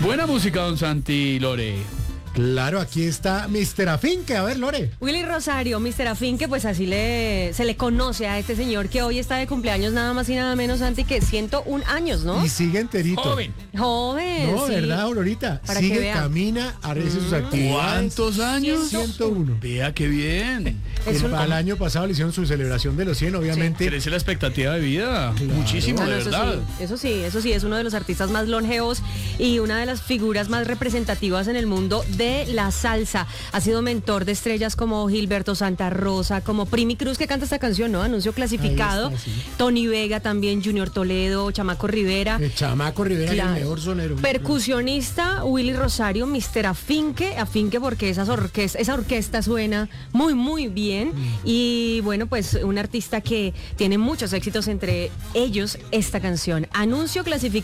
Buena música, don Santi Lore. Claro, aquí está Mr. Afinque. A ver, Lore. Willy Rosario, Mr. Afinque, pues así se le conoce a este señor que hoy está de cumpleaños nada más y nada menos, Santi, que 101 años, ¿no? Y sigue enterito. Joven. Joven, No, sí. ¿verdad, Aurorita? Para Sigue, que vea. camina, hace sus actividades. ¿Cuántos años? 101. Vea qué bien. Al año pasado le hicieron su celebración de los 100, obviamente. Crece la expectativa de vida. Claro. Muchísimo, Ah, no, de verdad. eso sí, es uno de los artistas más longevos y una de las figuras más representativas en el mundo de la salsa. Ha sido mentor de estrellas como Gilberto Santa Rosa, como Primi Cruz, que canta esta canción, ¿no? Anuncio clasificado. Ahí está, sí. Tony Vega también, Junior Toledo, Chamaco Rivera. El Chamaco Rivera, Claro. el mejor sonero. Percusionista Willy Rosario, Mr. Afinque porque esa orquesta suena muy, muy bien. Y bueno, pues un artista que tiene muchos éxitos, entre ellos esta canción. Anuncio clasificado.